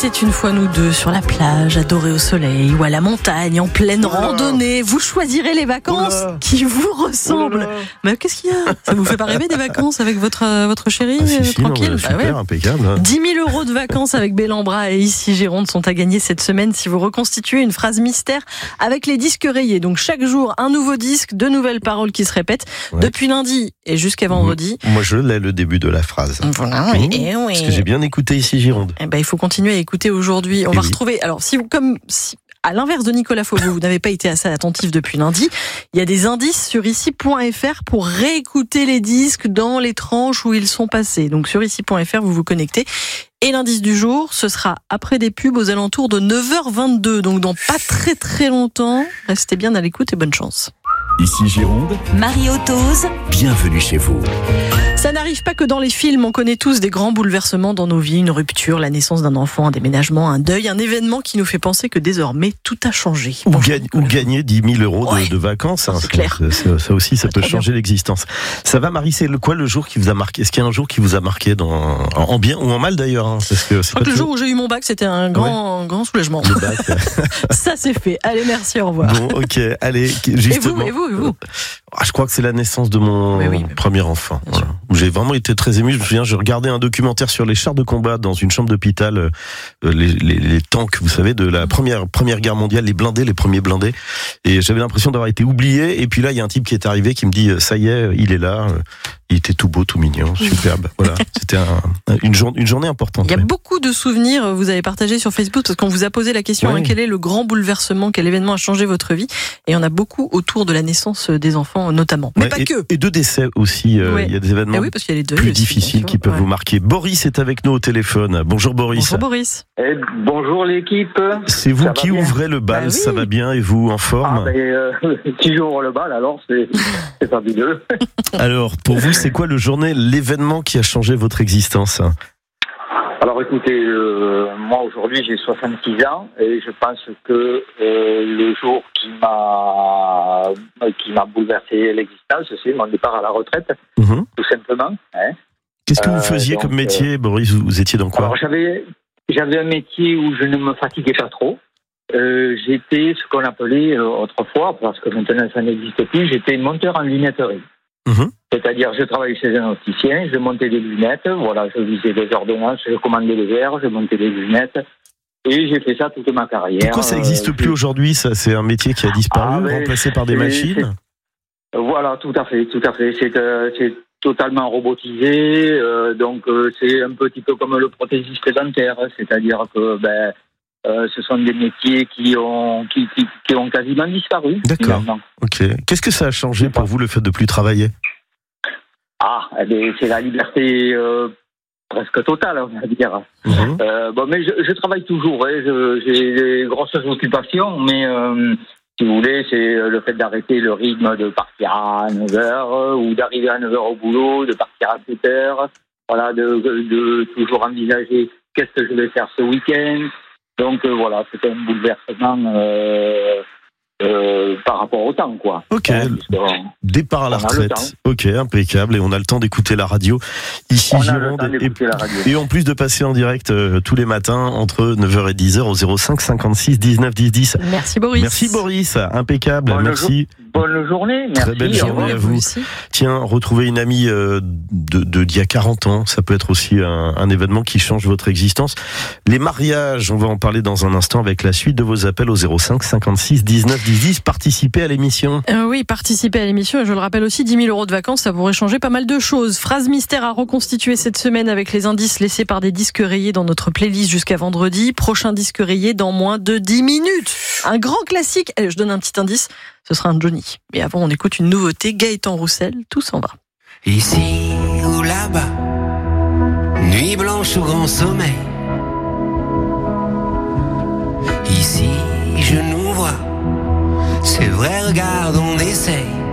était une fois nous deux sur la plage, adorés au soleil ou à la montagne, en pleine randonnée. Vous choisirez les vacances qui vous ressemblent. Mais qu'est-ce qu'il y a ? Ça vous fait pas rêver des vacances avec votre chérie tranquille ? Super, impeccable. 10 000 € de vacances avec Bellambra et Ici Gironde sont à gagner cette semaine si vous reconstituez une phrase mystère avec les disques rayés. Donc chaque jour, un nouveau disque, de nouvelles paroles qui se répètent depuis lundi et jusqu'à vendredi. Moi, je l'ai le début de la phrase. Voilà, oui. Parce que j'ai bien écouté Ici Gironde. Eh ben, il faut continuer à écouter aujourd'hui. On va retrouver. Alors, si à l'inverse de Nicolas Fauveau, vous n'avez pas été assez attentif depuis lundi, il y a des indices sur ici.fr pour réécouter les disques dans les tranches où ils sont passés. Donc sur ici.fr, vous vous connectez. Et l'indice du jour, ce sera après des pubs aux alentours de 9h22. Donc dans pas très très longtemps. Restez bien à l'écoute et bonne chance. Ici Gironde, Marie-Otose, bienvenue chez vous. Ça n'arrive pas que dans les films, on connaît tous des grands bouleversements dans nos vies, une rupture, la naissance d'un enfant, un déménagement, un deuil, un événement qui nous fait penser que désormais tout a changé. Ou gagner 10 000 € de vacances, c'est clair. Ça aussi, ça peut changer l'existence. Ça va, Marie, c'est quoi le jour qui vous a marqué ? Est-ce qu'il y a un jour qui vous a marqué en bien ou en mal d'ailleurs, hein ? Parce que je crois que le jour où j'ai eu mon bac, c'était un grand soulagement. Le bac. Ça c'est fait. Allez, merci, au revoir. Bon, ok, allez, justement. Et vous Je crois que c'est la naissance de mon premier enfant. Voilà. J'ai vraiment été très ému. Je me souviens, je regardais un documentaire sur les chars de combat dans une chambre d'hôpital, les tanks, vous savez, de la première guerre mondiale, les blindés, les premiers blindés. Et j'avais l'impression d'avoir été oublié. Et puis là, il y a un type qui est arrivé qui me dit, ça y est, il est là. Il était tout beau, tout mignon, superbe. Voilà, c'était une journée importante. Il y a beaucoup de souvenirs, vous avez partagé sur Facebook, parce qu'on vous a posé la question, quel est le grand bouleversement, quel événement a changé votre vie ? Et on a beaucoup autour de la naissance des enfants, notamment. Mais pas que. Et de décès aussi. Il y a des événements parce qu'il y a les deuils plus aussi, difficiles qui peuvent vous marquer. Boris est avec nous au téléphone. Bonjour Boris. Bonjour Boris. Bonjour l'équipe. C'est vous qui ouvrez le bal, ça va bien, et vous en forme ? Si j'ouvre le bal, alors c'est fabuleux. Alors, pour vous, c'est quoi l'événement qui a changé votre existence ? Alors écoutez, moi aujourd'hui j'ai 66 ans et je pense que le jour qui m'a bouleversé l'existence, c'est mon départ à la retraite, tout simplement. Qu'est-ce que vous faisiez comme métier, Boris ? Vous étiez dans quoi ? Alors j'avais un métier où je ne me fatiguais pas trop. J'étais ce qu'on appelait autrefois, parce que maintenant ça n'existe plus, j'étais monteur en lunetterie. C'est-à-dire, je travaillais chez un opticien, je montais des lunettes, voilà, je visais des ordonnances, je commandais les verres, je montais des lunettes, et j'ai fait ça toute ma carrière. Pourquoi ça n'existe plus aujourd'hui ? Ça, c'est un métier qui a disparu, remplacé par des machines ? Voilà, tout à fait. C'est totalement robotisé, donc c'est un petit peu comme le prothésiste dentaire, c'est-à-dire que ce sont des métiers qui ont quasiment disparu. D'accord. Finalement. Ok. Qu'est-ce que ça a changé pour vous, le fait de plus travailler ? C'est la liberté presque totale, on va dire. Mais je travaille toujours. J'ai des grosses occupations, mais si vous voulez, c'est le fait d'arrêter le rythme de partir à 9h ou d'arriver à 9h au boulot, de partir à 7h. Voilà, de toujours envisager qu'est-ce que je vais faire ce week-end. Donc voilà, c'était un bouleversement par rapport au temps, quoi. Ok, départ à la retraite. Ok, impeccable. Et on a le temps d'écouter la radio ici Gironde. Et en plus de passer en direct tous les matins entre 9h et 10h au 05 56 19 10 10. Merci Boris. Merci Boris, impeccable. Merci. Bonne journée, merci. Très belle journée à vous. Tiens, retrouver une amie d'il y a 40 ans, ça peut être aussi un événement qui change votre existence. Les mariages, on va en parler dans un instant avec la suite de vos appels au 05 56 19 10 10. Participez à l'émission. Oui, participez à l'émission. Et je le rappelle aussi, 10 000 € de vacances, ça pourrait changer pas mal de choses. Phrase mystère à reconstituer cette semaine avec les indices laissés par des disques rayés dans notre playlist jusqu'à vendredi. Prochain disque rayé dans moins de 10 minutes. Un grand classique. Allez, je donne un petit indice. Ce sera un Johnny. Mais avant, on écoute une nouveauté. Gaëtan Roussel, Tout s'en va. Ici ou là-bas, nuit blanche ou grand sommeil. Ici, je nous vois. C'est vrai, regarde, on essaye.